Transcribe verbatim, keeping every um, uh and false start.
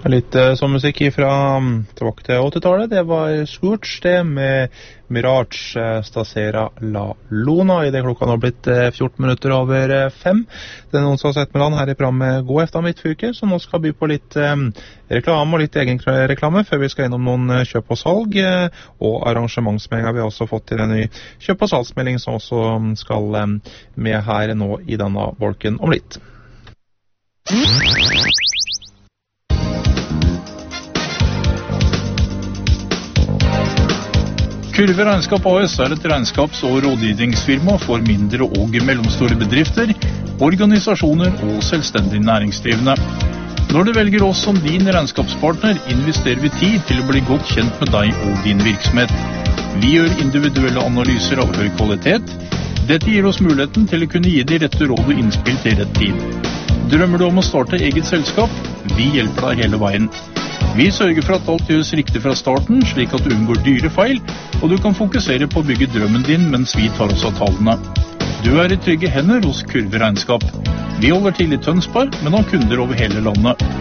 Litt uh, som musikk fra tilbake til åttitallet. Det var Scorch det med Mirage uh, Stasera La Luna. I det klokka nå blitt uh, fjorten minutter over uh, fem. Det er noen som har sett med land her i programmet Gå efter Midtfylke, så nå skal by på litt um, reklame og litt egen reklame før vi skal innom noen uh, kjøp og salg uh, og arrangementsmeldinga. Vi har også fått til en ny kjøp og salgsmelding som også um, skal um, med her nå i denne bolken om litt. Kurve Regnskap A S er et regnskaps- og rådgivningsfirma for mindre og mellomstore bedrifter, organisasjoner og selvstendig næringsdrivende. Når du velger oss som din regnskapspartner, investerer vi tid til å bli godt kjent med deg og din virksomhet. Vi gjør individuelle analyser av høy kvalitet. Dette gir oss muligheten til å kunne gi de rette råd og innspill til rett tid. Drømmer du om å starte eget selskap? Vi hjelper deg hele veien. Vi sørger for at alt gjøres riktig fra starten, slik at du unngår dyre feil, og du kan fokusere på å bygge drømmen din mens vi tar oss av tallene. Du er i trygge hender hos Kurve Regnskap. Vi holder til i Tønsberg, men har kunder over hele landet.